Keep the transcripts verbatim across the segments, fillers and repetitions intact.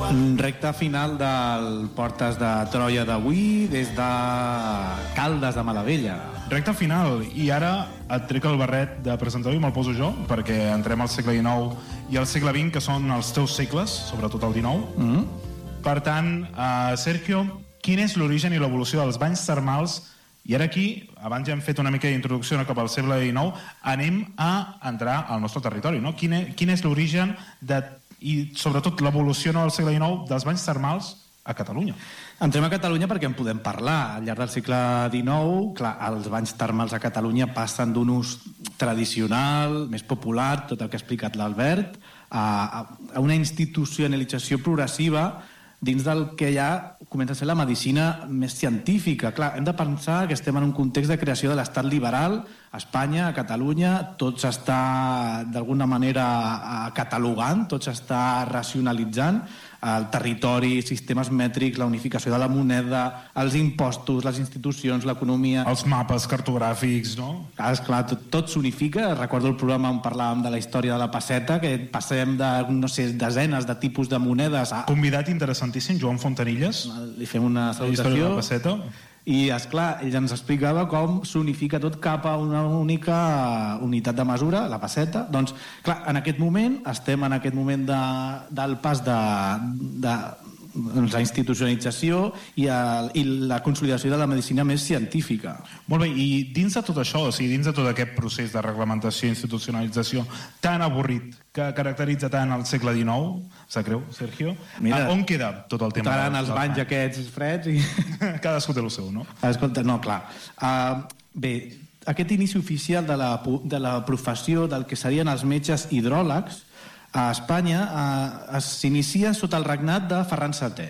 Recte final del Portes de Troia d'avui des de Caldes de Malavella. Recte final, i ara et trec el barret de presentador i me'l poso jo, perquè entrem al segle dinou i al segle vint, que són els teus segles, sobretot el dinou. Mm-hmm. Per tant, uh, Sergio, quin és l'origen i l'evolució dels banys termals? I ara aquí, abans ja hem fet una mica d'introducció cap al segle dinou, anem a entrar al nostre territori, no? Quin és, quin és l'origen de, i sobretot l'evolució no, del segle dinou dels banys termals a Catalunya? Entrem a Catalunya perquè en podem parlar. Al llarg del segle dinou, clar, els banys termals a Catalunya passen d'un ús tradicional, més popular, tot el que ha explicat l'Albert, a, a una institucionalització progressiva dins del que ja comença a ser la medicina més científica. Clar, hem de pensar que estem en un context de creació de l'estat liberal a Espanya, a Catalunya, tot s'està d'alguna manera catalogant, tot s'està racionalitzant, el territori, sistemes mètrics, la unificació de la moneda, els impostos, les institucions, l'economia... Els mapes cartogràfics, no? Ah, esclar, tot, tot s'unifica. Recordo el programa on parlàvem de la història de la pesseta, que passem de, no sé, desenes de tipus de monedes a... Convidat interessantíssim, Joan Fontanilles. Li fem una salutació. La història de la pesseta. I, esclar, ell ens explicava com s'unifica tot cap a una única unitat de mesura, la pesseta. Doncs, clar, en aquest moment, estem en aquest moment de, del pas de, de doncs, la institucionalització i, el, i la consolidació de la medicina més científica. Molt bé, i dins de tot això, o sigui, dins de tot aquest procés de reglamentació i institucionalització tan avorrit que caracteritza tant el segle dinou, sap greu, Sergio? Mira, on queda tot el tema? Estaran els banys aquests freds i... Cadascú té el seu, no? Escolta, no, clar. Uh, bé, aquest inici oficial de la, de la professió del que serien els metges hidròlegs a Espanya uh, s'inicia sota el regnat de Ferran setè.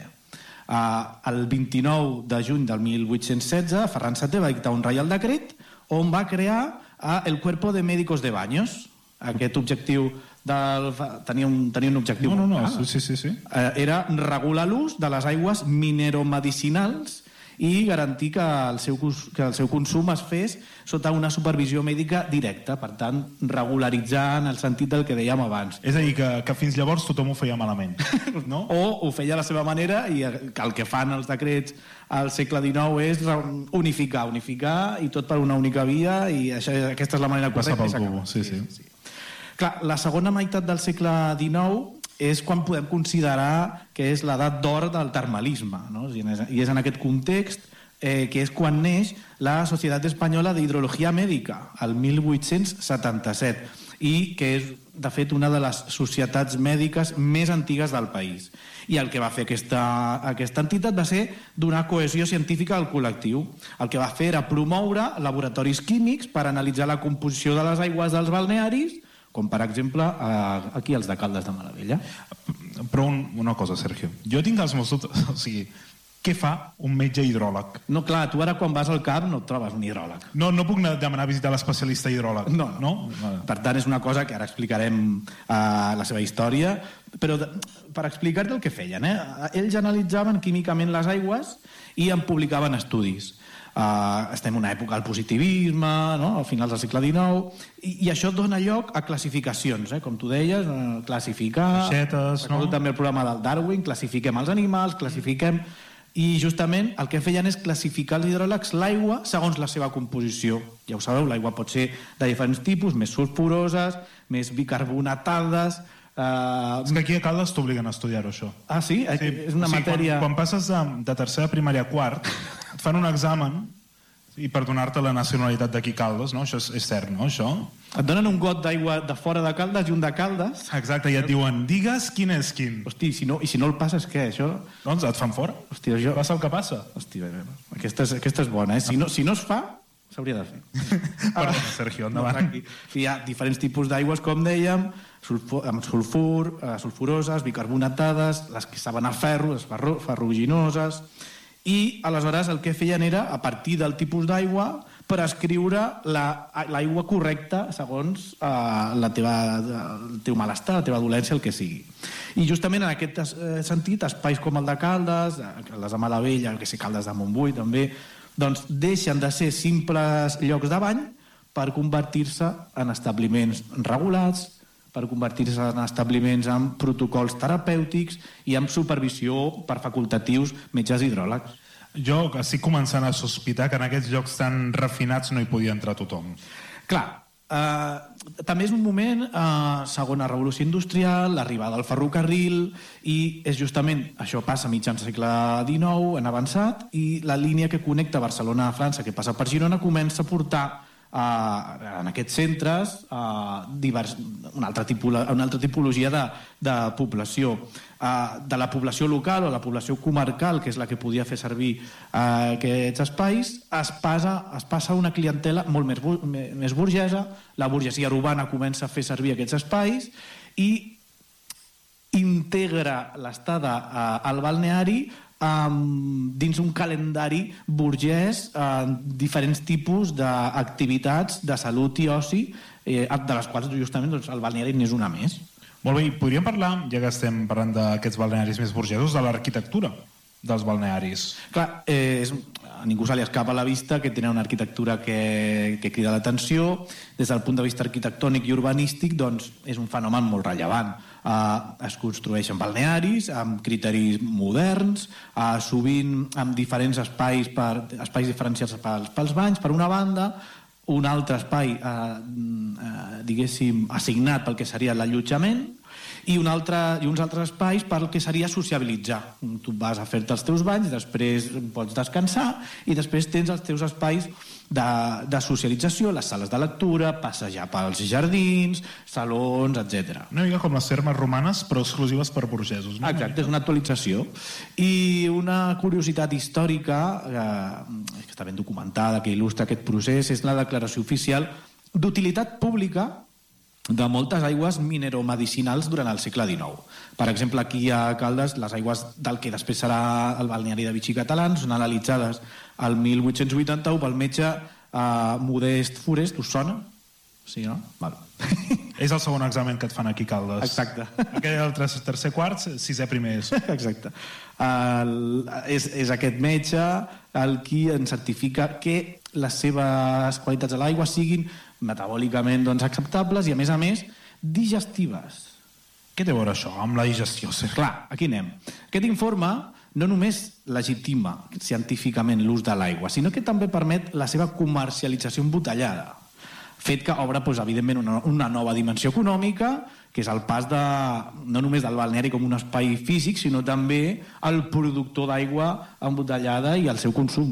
Uh, el vint-i-nou de juny del mil vuit-cents setze, Ferran setè va dictar un reial decret on va crear uh, el Cuerpo de Médicos de Baños. Aquest objectiu del, tenia, un, tenia un objectiu no, no, no, ah, sí, sí, sí. Eh, era regular l'ús de les aigües mineromedicinals i garantir que el, seu, que el seu consum es fes sota una supervisió mèdica directa, per tant regularitzar en el sentit del que dèiem abans. És a dir, que, que fins llavors tothom ho feia malament, no? O ho feia a la seva manera i que el que fan els decrets al segle dinou és unificar, unificar i tot per una única via, i això, aquesta és la manera correcta. Passar pel cubo, sí, sí. sí. sí. Clar, la segona meitat del segle dinou és quan podem considerar que és l'edat d'or del termalisme, no? I és en aquest context eh, que és quan neix la Societat Espanyola d'Hidrologia Mèdica, el mil vuit-cents setanta-set, i que és, de fet, una de les societats mèdiques més antigues del país. I el que va fer aquesta, aquesta entitat va ser donar cohesió científica al col·lectiu. El que va fer era promoure laboratoris químics per analitzar la composició de les aigües dels balnearis, com per exemple aquí els de Caldes de Malavella. Però un, una cosa, Sergio, jo tinc els meus dubtes, o sigui, què fa un metge hidròleg? No, clar, tu ara quan vas al camp no et trobes un hidròleg. No, no puc demanar a visitar l'especialista hidròleg. No, no. no? Per tant, és una cosa que ara explicarem uh, la seva història, però de, per explicar-te el que feien, eh? Ells analitzaven químicament les aigües i en publicaven estudis. Uh, estem en una època del positivisme, no? Al final del segle dinou, i, i això dona lloc a classificacions, eh? Com tu deies, uh, classificar... Xetes, no? També el programa del Darwin, classifiquem els animals, classifiquem... I justament el que feien és classificar els hidròlegs l'aigua segons la seva composició. Ja ho sabeu, l'aigua pot ser de diferents tipus, més sulfuroses, més bicarbonatades... Uh... És que aquí a Caldes t'obliguen a estudiar-ho, això. Ah, sí? sí. És una sí, matèria... Quan, quan passes de, de tercera primària a quart, et fan un examen i per donar-te la nacionalitat d'aquí Caldes, no? Això és, és cert, no? Això... Et donen un got d'aigua de fora de Caldes i un de Caldes. Exacte, i et diuen, digues quin és quin. Hosti, si no, i si no el passes, què, això? Doncs et fan fora. Hòstia, jo... Passa el que passa. Hòstia, aquesta és, aquesta és bona, eh? Si no, si no es fa, s'hauria de fer. Perdona, Sergio, endavant. No, hi ha diferents tipus d'aigües, com dèiem, sulfur, amb sulfur, eh, sulfuroses, bicarbonatades, les que saben a ferro, les ferro, ferruginoses... I aleshores el que feien era, a partir del tipus d'aigua, per escriure l'aigua la, correcta segons eh, la teva, el teu malestar, la teva dolència, el que sigui. I justament en aquest eh, sentit, espais com el de Caldes, Caldes de Malavella, el que sé, Caldes de Montbui també, doncs deixen de ser simples llocs de bany per convertir-se en establiments regulats, per convertir-se en establiments amb protocols terapèutics i amb supervisió per facultatius metges hidròlegs. Jo estic començant a sospitar que en aquests llocs tan refinats no hi podia entrar tothom. Clar, eh, també és un moment, eh, segona revolució industrial, l'arribada del ferrocarril, i és justament, això passa a mitjans segle dinou, en avançat, i la línia que connecta Barcelona a França, que passa per Girona, comença a portar Uh, en aquests centres uh, divers, una, altra tipolo, una altra tipologia de, de població uh, de la població local o la població comarcal, que és la que podia fer servir uh, aquests espais, es passa, es passa a una clientela molt més, més burgesa. La burgesia urbana comença a fer servir aquests espais i integra l'estada uh, al balneari Um, dins un calendari burgès, uh, diferents tipus d'activitats de salut i oci, eh, de les quals justament doncs, el balneari n'és una més. Molt bé, i podríem parlar, ja que estem parlant d'aquests balnearis més burgesos, de l'arquitectura dels balnearis. Clar, eh, és, a ningú se li escapa a la vista que tenen una arquitectura que, que crida l'atenció. Des del punt de vista arquitectònic i urbanístic, doncs, és un fenomen molt rellevant. Uh, es construeixen balnearis amb criteris moderns, uh, sovint amb diferents espais, per, espais diferenciats pels, pels banys, per una banda, un altre espai uh, uh, diguéssim assignat pel que seria l'allotjament, i, un altre, i uns altres espais pel que seria sociabilitzar. Tu vas a fer-te els teus banys, després pots descansar i després tens els teus espais de, de socialització, les sales de lectura, passejar pels jardins, salons, etcètera. Una mica com les termes romanes, però exclusives per burgesos. No? Exacte, és una actualització. I una curiositat històrica, eh, que està ben documentada, que il·lustra aquest procés, és la declaració oficial d'utilitat pública de moltes aigües mineromedicinals durant el segle dinou. Per exemple, aquí a Caldes, les aigües del que després serà el balneari de Vichy Catalans són analitzades al mil vuit-cents vuitanta-u pel metge eh, Modest Forest. Us sona? Sí, no? Val. És el segon examen que et fan aquí a Caldes. Exacte. Aquell el tercer quart, sisè primer és. Exacte. El, és, és aquest metge el qui ens certifica que les seves qualitats de l'aigua siguin metabòlicament doncs, acceptables i, a més a més, digestives. Què té a veure això amb la digestió? Clar, aquí anem. Aquest informe no només legitima científicament l'ús de l'aigua, sinó que també permet la seva comercialització embotellada, fet que obre, doncs, evidentment, una, una nova dimensió econòmica, que és el pas de, no només del balneari com un espai físic, sinó també el productor d'aigua embotellada i el seu consum.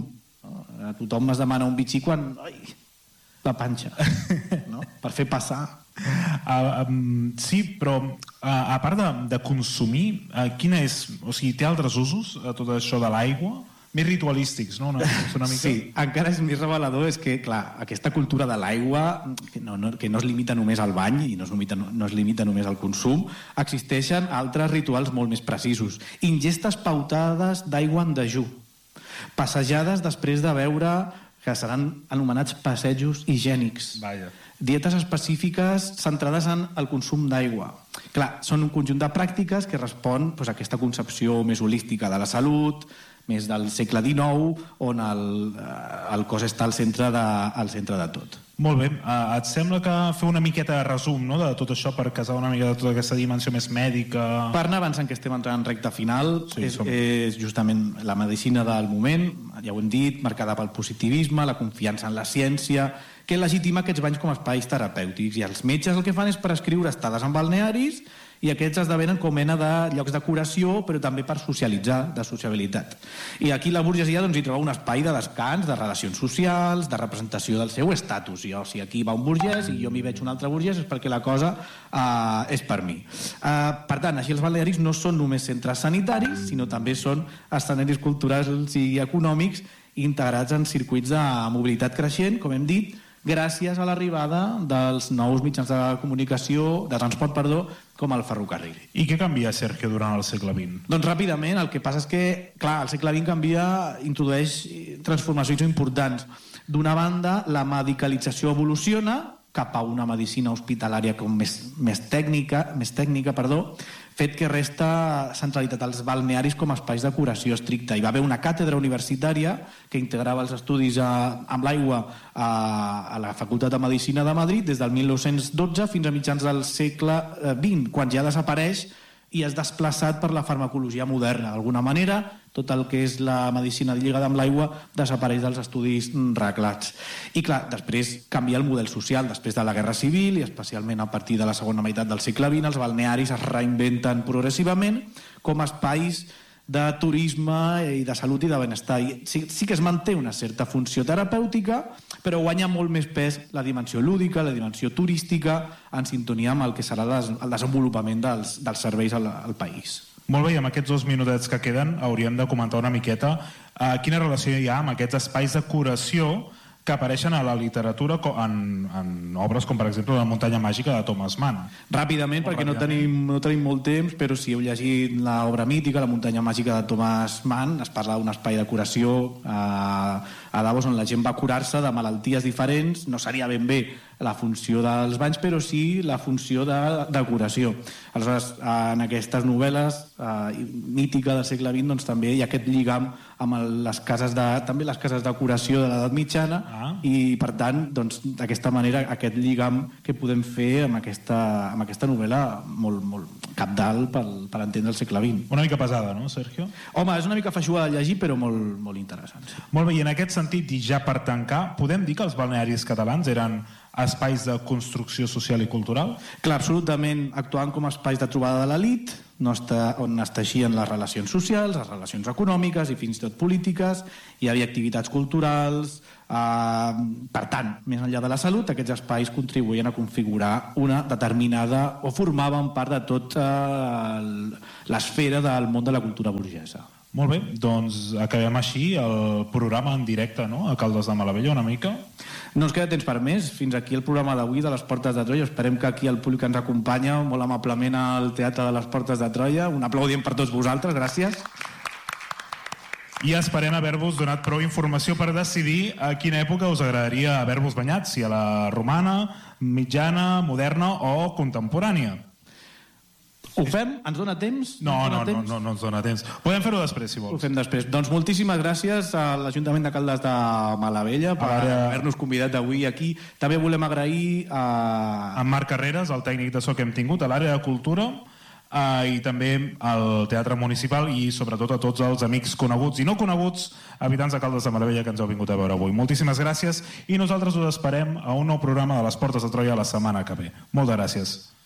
Tothom es demana un bitxí quan... Ai, la panxa, no? Per fer passar. Uh, um, sí, però uh, a part de, de consumir, uh, quina és... O sigui, té altres usos, uh, tot això de l'aigua? Més ritualístics, no? Una, una mica... Sí, encara és més revelador, és que, clar, aquesta cultura de l'aigua, que no, no, que no es limita només al bany i no es limita, no es limita només al consum, existeixen altres rituals molt més precisos. Ingestes pautades d'aigua en dejú, passejades després de beure, que seran anomenats passejos higiènics. Vaja. Dietes específiques centrades en el consum d'aigua. Clar, són un conjunt de pràctiques que respon doncs, a aquesta concepció més holística de la salut, més del segle dinou, on el, el cos està al centre de, al centre de tot. Molt bé. Uh, et sembla que fer una miqueta de resum, no?, de tot això per casar una mica de tota aquesta dimensió més mèdica... Per anar avançant, que estem entrant en recta final, sí, és, som... és justament la medicina del moment, ja ho hem dit, marcada pel positivisme, la confiança en la ciència, que legitima aquests banys com a espais terapèutics, i els metges el que fan és prescriure estades en balnearis, i aquests esdevenen com mena de llocs de curació, però també per socialitzar, de sociabilitat. I aquí la burgesia doncs, hi troba un espai de descans, de relacions socials, de representació del seu estatus. Jo, si aquí va un burgès i jo m'hi veig un altre burgès, és perquè la cosa uh, és per mi. Uh, per tant, així els balnearis no són només centres sanitaris, sinó també són escenaris culturals i econòmics integrats en circuits de mobilitat creixent, com hem dit, gràcies a l'arribada dels nous mitjans de comunicació, de transport, perdó, com el ferrocarril. I què canvia, Sergio, durant el segle vint? Doncs ràpidament, el que passa és que, clar, el segle vint canvia, introdueix transformacions importants. D'una banda, la medicalització evoluciona, cap a una medicina hospitalària com més, més tècnica, més tècnica, perdó, fet que resta centralitat als balnearis com a espais de curació estricta. Hi va haver una càtedra universitària que integrava els estudis a, amb l'aigua a, a la Facultat de Medicina de Madrid des del mil nou-cents dotze fins a mitjans del segle vint, quan ja desapareix i és desplaçat per la farmacologia moderna. D'alguna manera, tot el que és la medicina lligada amb l'aigua desapareix dels estudis reglats. I clar, després canvia el model social. Després de la Guerra Civil, i especialment a partir de la segona meitat del segle vint, els balnearis es reinventen progressivament com a espais de turisme i de salut i de benestar. I sí, sí que es manté una certa funció terapèutica, però guanya molt més pes la dimensió lúdica, la dimensió turística, en sintonia amb el que serà el desenvolupament dels, dels serveis al, al país. Molt bé, i amb aquests dos minutets que queden hauríem de comentar una miqueta eh, quina relació hi ha amb aquests espais de curació que apareixen a la literatura en, en obres com, per exemple, La muntanya màgica de Thomas Mann. Ràpidament, perquè no tenim, no tenim molt temps, però si heu llegit l'obra mítica, La muntanya màgica de Thomas Mann, es parla d'un espai de curació a, a Davos on la gent va curar-se de malalties diferents. No seria ben bé la funció dels banys, però sí la funció de, de curació. Aleshores, en aquestes novel·les eh, mítica del segle vint, doncs, també hi ha aquest lligam amb les cases de, també les cases de curació de l'edat mitjana, ah. i per tant, doncs, d'aquesta manera, aquest lligam que podem fer amb aquesta, amb aquesta novel·la molt, molt cabdal per, per entendre el segle vint. Una mica pesada, no, Sergio? Home, és una mica feixuga de llegir, però molt, molt interessant. Sí. Molt bé, i en aquest sentit, i ja per tancar, podem dir que els balnearis catalans eren espais de construcció social i cultural? Clar, absolutament, actuant com a espais de trobada de l'elit, no està, on es teixien les relacions socials, les relacions econòmiques i fins i tot polítiques, hi havia activitats culturals. Eh, per tant, més enllà de la salut, aquests espais contribuïen a configurar una determinada, o formaven part de tota eh, l'esfera del món de la cultura burgesa. Molt bé, doncs acabem així el programa en directe, no?, a Caldes de Malavella, una mica. No ens queda temps per més. Fins aquí el programa d'avui de les Portes de Troia. Esperem que aquí el públic ens acompanya molt amablement al Teatre de les Portes de Troia. Un aplaudiment per tots vosaltres, gràcies. I esperem haver-vos donat prou informació per decidir a quina època us agradaria haver-vos banyat, si a la romana, mitjana, moderna o contemporània. Ho fem? Ens dona temps? No, no, no, no, no ens dona temps. Podem fer-ho després, si vols. Ho fem després. Doncs moltíssimes gràcies a l'Ajuntament de Caldes de Malavella per haver-nos convidat avui aquí. També volem agrair a... a Marc Carreras, el tècnic de so que hem tingut, a l'àrea de cultura, i també al Teatre Municipal i sobretot a tots els amics coneguts i no coneguts, habitants de Caldes de Malavella que ens heu vingut a veure avui. Moltíssimes gràcies i nosaltres us esperem a un nou programa de les Portes de Troia la setmana que ve. Moltes gràcies.